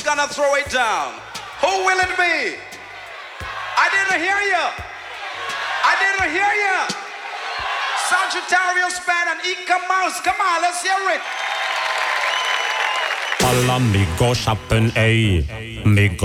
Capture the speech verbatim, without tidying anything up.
who's gonna throw it down? Who will it be? I didn't hear you. I didn't hear you. Sagittarius Band and Ika Mouse. Come on, let's hear it. Alla mig gå shoppen, ey. Mig